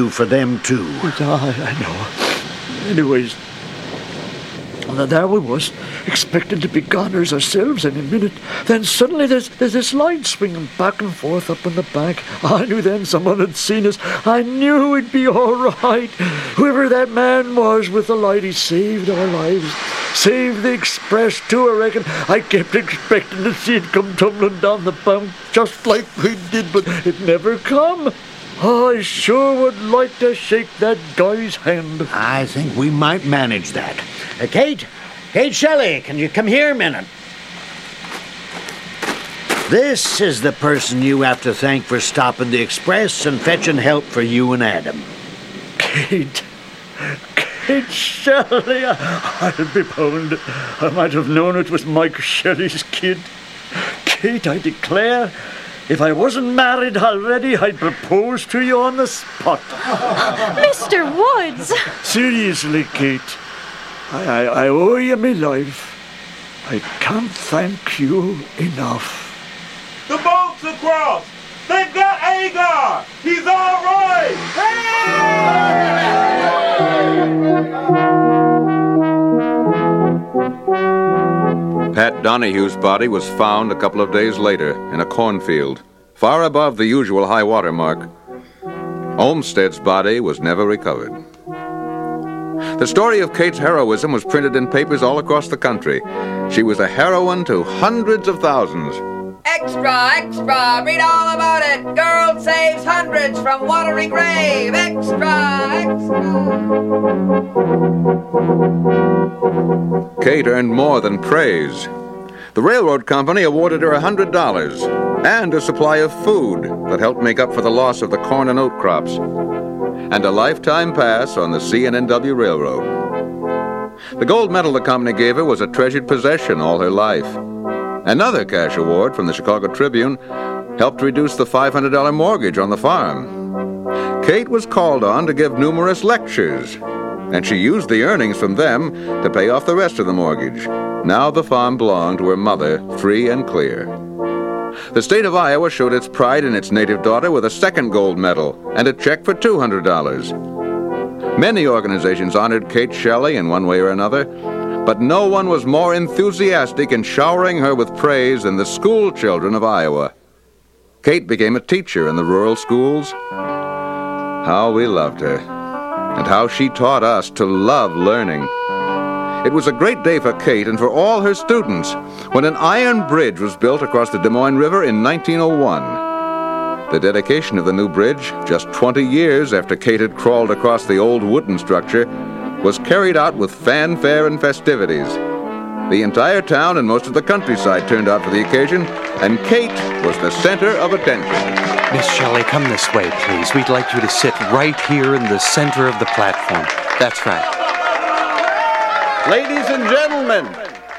do for them too. I know. Anyways, there we was, expecting to be goners ourselves any minute. Then suddenly there's this line swinging back and forth up in the bank. I knew then someone had seen us. I knew we'd be all right. Whoever that man was with the light, he saved our lives. Saved the express too, I reckon. I kept expecting to see it come tumbling down the bank just like we did, but it never come. Oh, I sure would like to shake that guy's hand. I think we might manage that. Kate Shelley, can you come here a minute? This is the person you have to thank for stopping the express and fetching help for you and Adam. Kate Shelley, I'll be bound. I might have known it was Mike Shelley's kid. Kate, I declare, if I wasn't married already, I'd propose to you on the spot. Mr. Woods! Seriously, Kate, I owe you my life. I can't thank you enough. The boat's across! They've got Agar! He's all right! Pat Donahue's body was found a couple of days later in a cornfield, far above the usual high water mark. Olmsted's body was never recovered. The story of Kate's heroism was printed in papers all across the country. She was a heroine to hundreds of thousands. Extra, extra, read all about it. Girl saves hundreds from watery grave. Extra, extra. Kate earned more than praise. The railroad company awarded her $100 and a supply of food that helped make up for the loss of the corn and oat crops, and a lifetime pass on the C&NW Railroad. The gold medal the company gave her was a treasured possession all her life. Another cash award from the Chicago Tribune helped reduce the $500 mortgage on the farm. Kate was called on to give numerous lectures, and she used the earnings from them to pay off the rest of the mortgage. Now the farm belonged to her mother, free and clear. The state of Iowa showed its pride in its native daughter with a second gold medal and a check for $200. Many organizations honored Kate Shelley in one way or another, but no one was more enthusiastic in showering her with praise than the school children of Iowa. Kate became a teacher in the rural schools. How we loved her, and how she taught us to love learning. It was a great day for Kate and for all her students when an iron bridge was built across the Des Moines River in 1901. The dedication of the new bridge, just 20 years after Kate had crawled across the old wooden structure, was carried out with fanfare and festivities. The entire town and most of the countryside turned out for the occasion, and Kate was the center of attention. Miss Shelley, come this way, please. We'd like you to sit right here in the center of the platform. That's right. Ladies and gentlemen,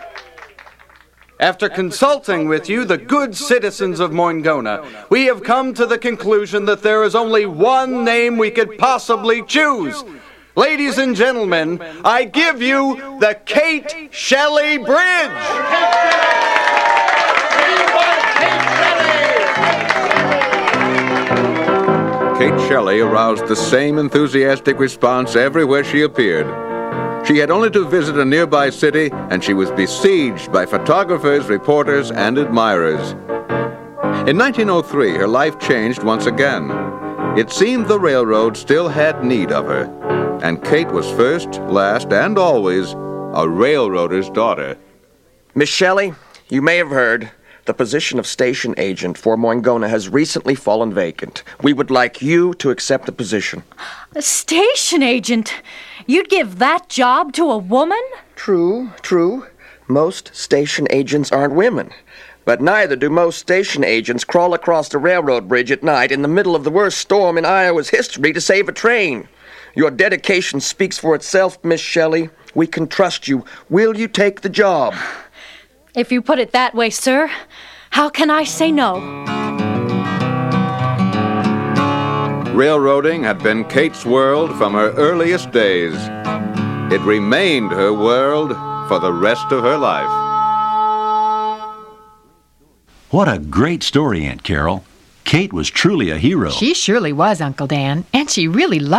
after consulting with you, the good citizens of Moingona, we have come to the conclusion that there is only one name we could possibly choose. Ladies and gentlemen, I give you the Kate Shelley Bridge. Kate Shelley aroused the same enthusiastic response everywhere she appeared. She had only to visit a nearby city, and she was besieged by photographers, reporters, and admirers. In 1903, her life changed once again. It seemed the railroad still had need of her, and Kate was first, last, and always a railroader's daughter. Miss Shelley, you may have heard the position of station agent for Moingona has recently fallen vacant. We would like you to accept the position. A station agent? You'd give that job to a woman? True. Most station agents aren't women. But neither do most station agents crawl across the railroad bridge at night in the middle of the worst storm in Iowa's history to save a train. Your dedication speaks for itself, Miss Shelley. We can trust you. Will you take the job? If you put it that way, sir, how can I say no? Railroading had been Kate's world from her earliest days. It remained her world for the rest of her life. What a great story, Aunt Carol. Kate was truly a hero. She surely was, Uncle Dan, and she really loved